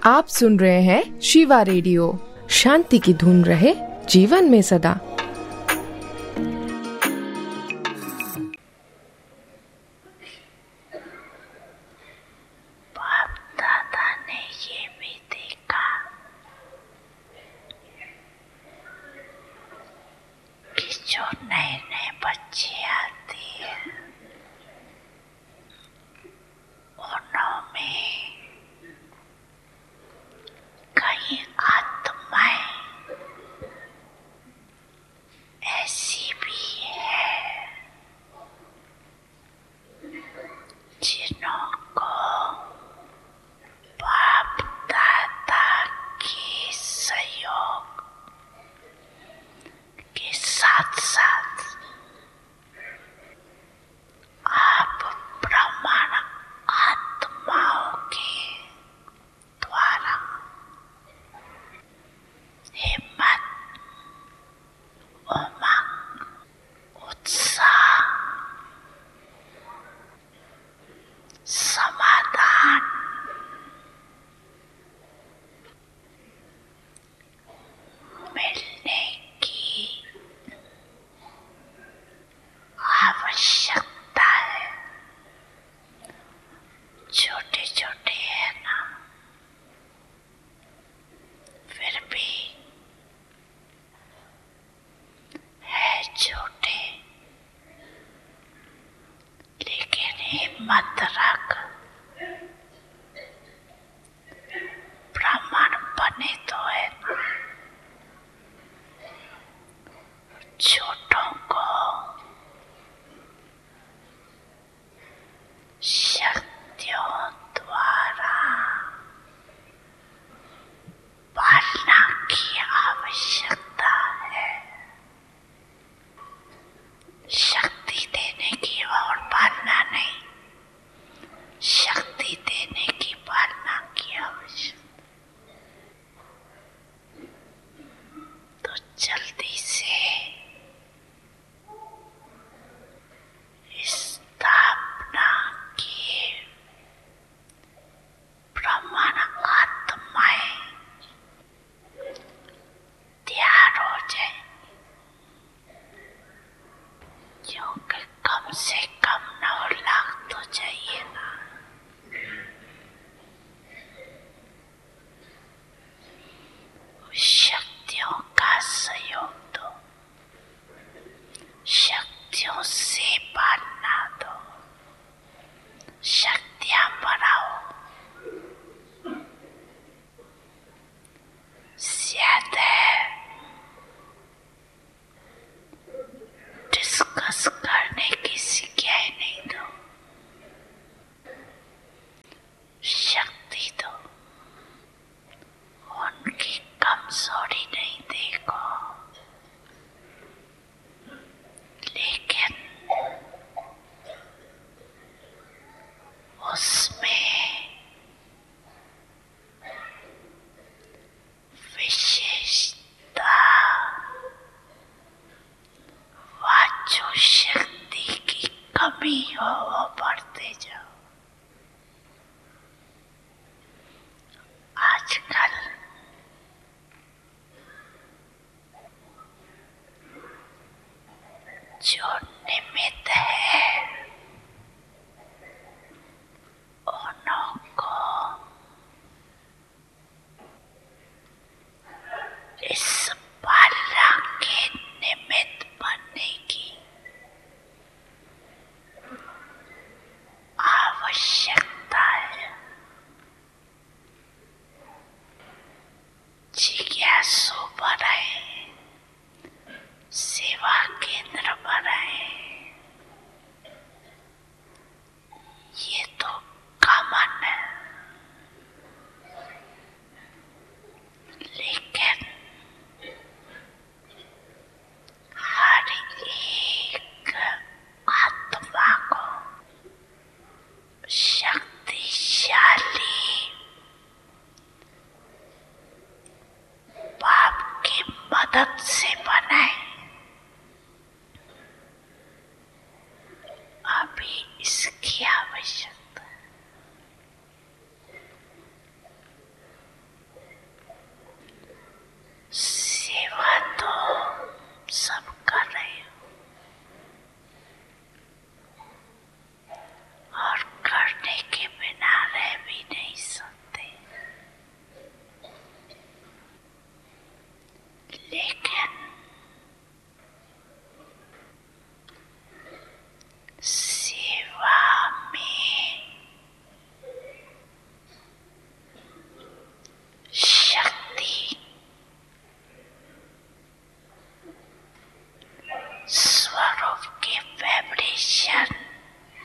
आप सुन रहे हैं शिवा रेडियो। शांति की धुन रहे जीवन में सदा। बाप दादा ने ये भी देखा कि जो नए नए बच्चे आते हैं उनमें कई आत्माएं ऐसी भी है जिनको बाप दादा के सहयोग के साथ साथ आप ब्रह्मांड आत्माओं के द्वारा हिम्मत, उमंग, उत्साह, समाधान, मिलने की आवश्यकता है। छोटे छोटे है ना, फिर भी है छोटे, लेकिन हिम्मत रख, ब्राह्मण बने तो है ना। छोटों को शक्तियों द्वारा पालना की आवश्यकता है। शक्ति देने की और पालना नहीं, शक्ति देने की पालना की आवश्यकता। तो जल्दी से स्थापना की ब्रह्मांड आत्माएं तैयार हो जाए, क्योंकि कम से कम 9 लाख तो चाहिए ना। शक्तियों का सहयोग दो, शक्तियों से पालना दो, शक्तियां बढ़ाओ। ज्यादा डिस्कस करने की सिखाई नहीं दो, शक्ति दो, उनकी कमजोरी नहीं देखो, लेकिन उसमें विशेषता वाचो शक्ति की कमी हो वो बढ़ते जाओ। आजकल जो निमित्त है उनको इस पालना के निमित्त बनने की आवश्यकता है। जिज्ञासु बनाए, सेवा केंद्र बनाए, ये तो कॉमन है, लेकिन हर एक आत्मा को शक्तिशाली बाप की मदद से